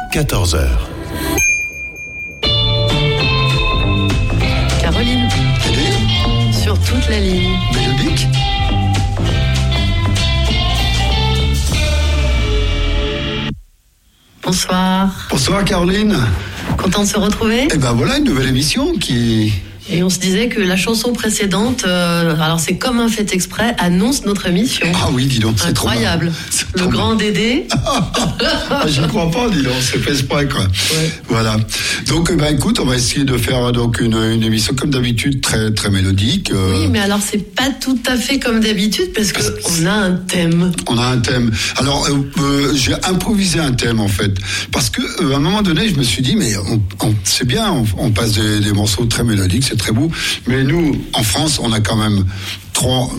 14h. Caroline. Sur toute la ligne. Mélodique. Bonsoir. Bonsoir Caroline. Content de se retrouver. Et ben voilà une nouvelle émission qui... Et on se disait que la chanson précédente, alors c'est comme un fait exprès, annonce notre émission. Ah oui, dis donc, c'est incroyable. Le grand Dédé. Je ne crois pas, dis donc, c'est fait exprès quoi. Ouais. Voilà. Donc écoute, on va essayer de faire donc une émission comme d'habitude très très mélodique. Oui, mais alors c'est pas tout à fait comme d'habitude parce que on a un thème. On a un thème. Alors j'ai improvisé un thème en fait parce que à un moment donné, je me suis dit mais c'est bien, on passe des morceaux très mélodiques, c'est très beau, mais nous en France, on a quand même trois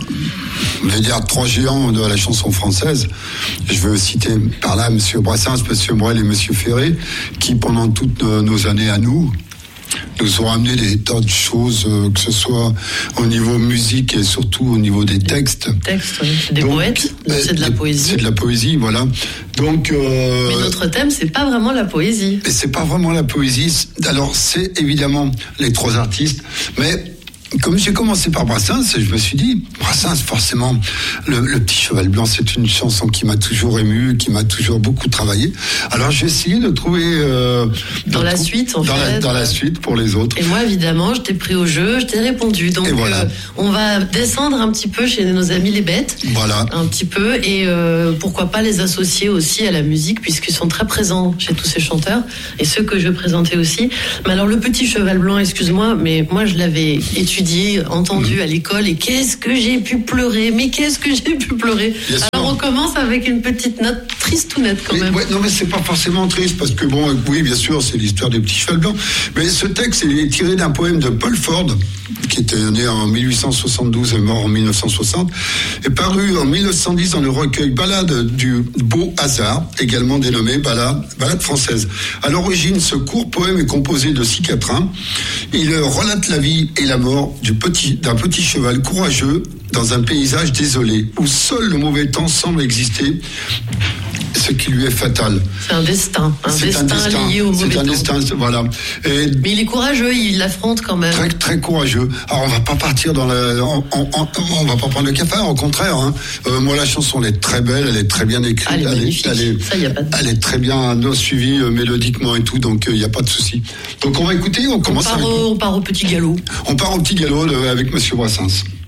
géants de la chanson française. Je veux citer par là Monsieur Brassens, Monsieur Brel et Monsieur Ferré, qui pendant toutes nos années à nous ont amené des tas de choses, que ce soit au niveau musique et surtout au niveau des textes. C'est des poètes, c'est de la poésie. C'est de la poésie, voilà. Donc, mais notre thème, c'est pas vraiment la poésie. Et c'est pas vraiment la poésie. Alors, c'est évidemment les trois artistes, mais comme j'ai commencé par Brassens, je me suis dit, Brassens, forcément, le Petit Cheval Blanc, c'est une chanson qui m'a toujours ému, qui m'a toujours beaucoup travaillé. Alors j'ai essayé de trouver dans la suite pour les autres. Et moi, évidemment, je t'ai pris au jeu, je t'ai répondu. Donc voilà. On va descendre un petit peu chez nos amis les bêtes. Voilà. Un petit peu, et pourquoi pas les associer aussi à la musique, puisqu'ils sont très présents chez tous ces chanteurs, et ceux que je présentais aussi. Mais alors, le Petit Cheval Blanc, excuse-moi, mais moi, je l'avais étudié, entendu à l'école, et qu'est-ce que j'ai pu pleurer, Alors on commence avec une petite note triste ou nette quand même. Ouais, non mais c'est pas forcément triste parce que bon, oui bien sûr c'est l'histoire des Petits Cheval Blancs, mais ce texte il est tiré d'un poème de Paul Ford qui était né en 1872 et mort en 1960, et paru en 1910 dans le recueil Ballade du Beau Hasard, également dénommé Ballade française. À l'origine, ce court poème est composé de 6 quatrains. Il relate la vie et la mort d'un petit cheval courageux dans un paysage désolé, où seul le mauvais temps semble exister, ce qui lui est fatal. C'est un destin, lié au mauvais temps. C'est un destin, voilà. Mais il est courageux, il l'affronte quand même. Très, très courageux. Alors, on va pas partir on va pas prendre le cafard, au contraire. Hein. Moi, la chanson, elle est très belle, elle est très bien écrite. Elle est magnifique. Elle est très bien suivie mélodiquement et tout, donc il n'y a pas de souci. Donc, on va écouter, on part au petit galop. On part au petit galop avec Monsieur Brassens.